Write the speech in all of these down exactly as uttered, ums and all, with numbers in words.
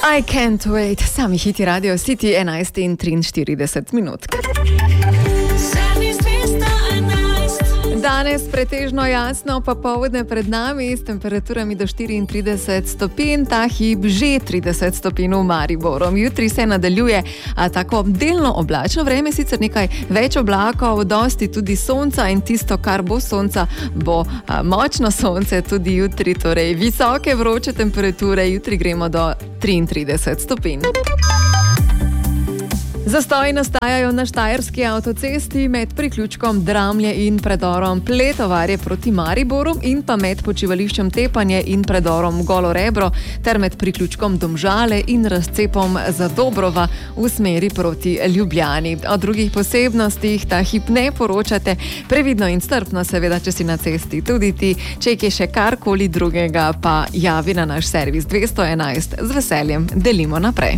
I can't wait. Sami hiti Radio City, enajst in triinštirideset minut. Danes pretežno jasno, popoldne pred nami s temperaturami do štiriintrideset stopinj, ta hip že trideset stopinj v Mariboru. Jutri se nadaljuje a tako delno oblačno vreme, sicer nekaj več oblakov, dosti tudi sonca in tisto, kar bo sonca, bo a, močno sonce tudi jutri, torej visoke vroče temperature, jutri gremo do triintrideset stopinj. Zastoji nastajajo na štajerski avtocesti med priključkom Dramlje in predorom Pletovarje proti Mariboru in pa med počivališčem Tepanje in predorom Golo Rebro ter med priključkom Domžale in razcepom Zadobrova v smeri proti Ljubljani. O drugih posebnostih ta hip ne poročate, previdno in strpno seveda, če si na cesti tudi ti, če je še karkoli drugega, pa javi na naš servis dvesto enajst, z veseljem delimo naprej.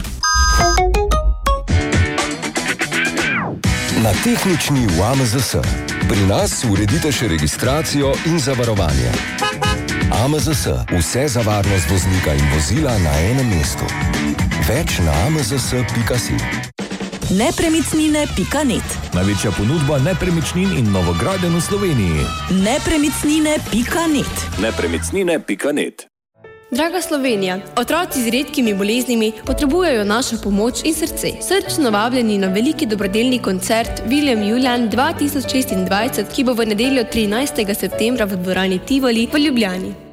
Na tehnični v A M Z S. Pri nas uredite še registracijo in zavarovanje. A M Z S. Vse za varnost voznika in vozila na enem mestu. Več na a m z s pika si. nepremičnine pika net. Največja ponudba nepremičnin in novogradenj v Sloveniji. nepremičnine pika net. nepremičnine pika net. Draga Slovenija, otroci z redkimi boleznimi potrebujejo našo pomoč in srce. Srčno vabljeni na veliki dobrodelni koncert William Julian dva tisoč šestindvajset, ki bo v nedeljo trinajstega septembra v dvorani Tivoli v Ljubljani.